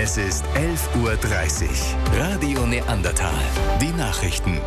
Es ist 11:30 Uhr. Radio Neandertal. Die Nachrichten.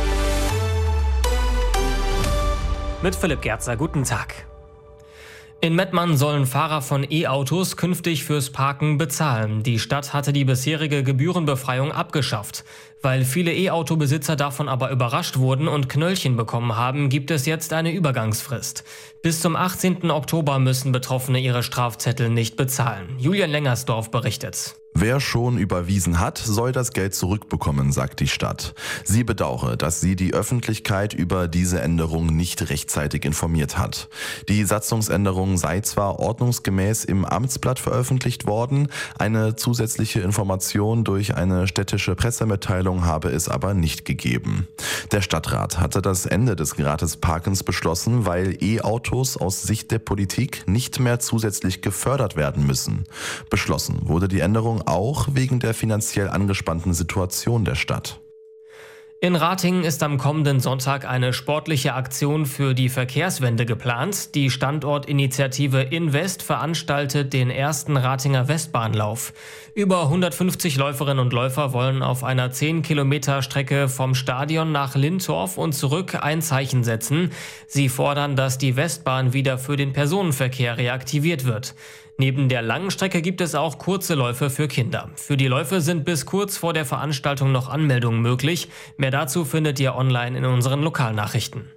Mit Philipp Gerzer, guten Tag. In Mettmann sollen Fahrer von E-Autos künftig fürs Parken bezahlen. Die Stadt hatte die bisherige Gebührenbefreiung abgeschafft. Weil viele E-Auto-Besitzer davon aber überrascht wurden und Knöllchen bekommen haben, gibt es jetzt eine Übergangsfrist. Bis zum 18. Oktober müssen Betroffene ihre Strafzettel nicht bezahlen. Julian Lengersdorf berichtet. Wer schon überwiesen hat, soll das Geld zurückbekommen, sagt die Stadt. Sie bedauere, dass sie die Öffentlichkeit über diese Änderung nicht rechtzeitig informiert hat. Die Satzungsänderung sei zwar ordnungsgemäß im Amtsblatt veröffentlicht worden, eine zusätzliche Information durch eine städtische Pressemitteilung habe es aber nicht gegeben. Der Stadtrat hatte das Ende des Gratisparkens beschlossen, weil E-Autos aus Sicht der Politik nicht mehr zusätzlich gefördert werden müssen. Beschlossen wurde die Änderung auch wegen der finanziell angespannten Situation der Stadt. In Ratingen ist am kommenden Sonntag eine sportliche Aktion für die Verkehrswende geplant. Die Standortinitiative Invest veranstaltet den ersten Ratinger Westbahnlauf. Über 150 Läuferinnen und Läufer wollen auf einer 10 Kilometer Strecke vom Stadion nach Lintorf und zurück ein Zeichen setzen. Sie fordern, dass die Westbahn wieder für den Personenverkehr reaktiviert wird. Neben der langen Strecke gibt es auch kurze Läufe für Kinder. Für die Läufe sind bis kurz vor der Veranstaltung noch Anmeldungen möglich. Mehr dazu findet ihr online in unseren Lokalnachrichten.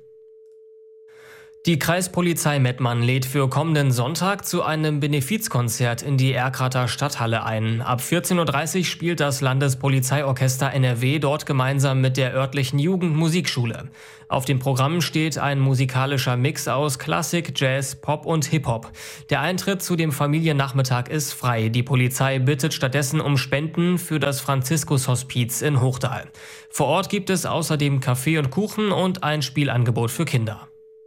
Die Kreispolizei Mettmann lädt für kommenden Sonntag zu einem Benefizkonzert in die Erkrater Stadthalle ein. Ab 14:30 Uhr spielt das Landespolizeiorchester NRW dort gemeinsam mit der örtlichen Jugendmusikschule. Auf dem Programm steht ein musikalischer Mix aus Klassik, Jazz, Pop und Hip-Hop. Der Eintritt zu dem Familiennachmittag ist frei. Die Polizei bittet stattdessen um Spenden für das Franziskus-Hospiz in Hochdahl. Vor Ort gibt es außerdem Kaffee und Kuchen und ein Spielangebot für Kinder.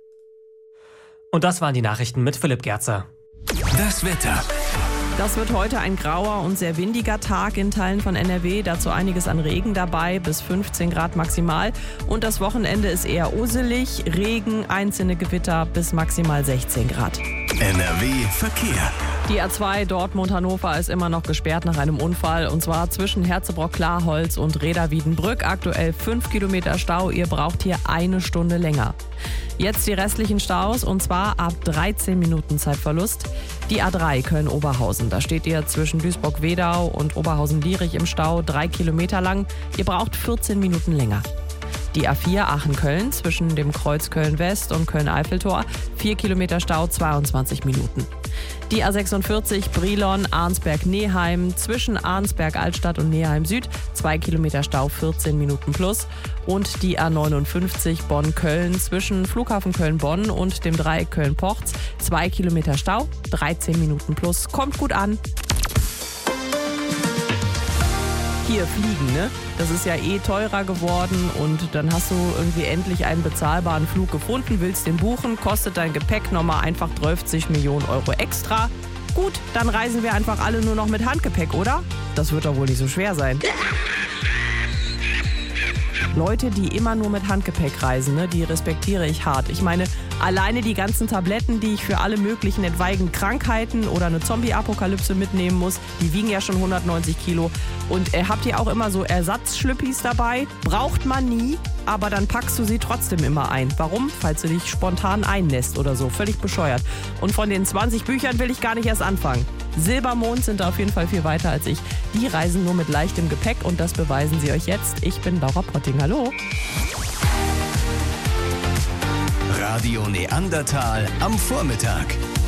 Und das waren die Nachrichten mit Philipp Gerzer. Das Wetter. Das wird heute ein grauer und sehr windiger Tag in Teilen von NRW. Dazu einiges an Regen dabei, bis 15 Grad maximal. Und das Wochenende ist eher uselig. Regen, einzelne Gewitter bis maximal 16 Grad. NRW Verkehr. Die A2 Dortmund-Hannover ist immer noch gesperrt nach einem Unfall. Und zwar zwischen Herzebrock-Klarholz und Reda-Wiedenbrück. Aktuell 5 Kilometer Stau. Ihr braucht hier eine Stunde länger. Jetzt die restlichen Staus und zwar ab 13 Minuten Zeitverlust. Die A3 Köln-Oberhausen. Da steht ihr zwischen Duisburg-Wedau und Oberhausen-Lierich im Stau 3 Kilometer lang. Ihr braucht 14 Minuten länger. Die A4 Aachen-Köln zwischen dem Kreuz Köln-West und Köln-Eiffeltor 4 Kilometer Stau 22 Minuten. Die A46 Brilon-Arnsberg-Neheim zwischen Arnsberg-Altstadt und Neheim-Süd 2 Kilometer Stau 14 Minuten plus. Und die A59 Bonn-Köln zwischen Flughafen Köln-Bonn und dem Dreieck Köln-Porz 2 Kilometer Stau 13 Minuten plus. Kommt gut an. Hier fliegen, ne? Das ist ja eh teurer geworden und dann hast du irgendwie endlich einen bezahlbaren Flug gefunden, willst den buchen, kostet dein Gepäck nochmal einfach 30 Millionen Euro extra. Gut, dann reisen wir einfach alle nur noch mit Handgepäck, oder? Das wird doch wohl nicht so schwer sein. Leute, die immer nur mit Handgepäck reisen, ne, die respektiere ich hart. Ich meine, alleine die ganzen Tabletten, die ich für alle möglichen etwaigen Krankheiten oder eine Zombie-Apokalypse mitnehmen muss, die wiegen ja schon 190 Kilo. Und habt ihr auch immer so Ersatzschlüppis dabei? Braucht man nie, aber dann packst du sie trotzdem immer ein. Warum? Falls du dich spontan einnässt oder so. Völlig bescheuert. Und von den 20 Büchern will ich gar nicht erst anfangen. Silbermond sind da auf jeden Fall viel weiter als ich. Die reisen nur mit leichtem Gepäck und das beweisen sie euch jetzt. Ich bin Laura Potting. Hallo. Radio Neandertal am Vormittag.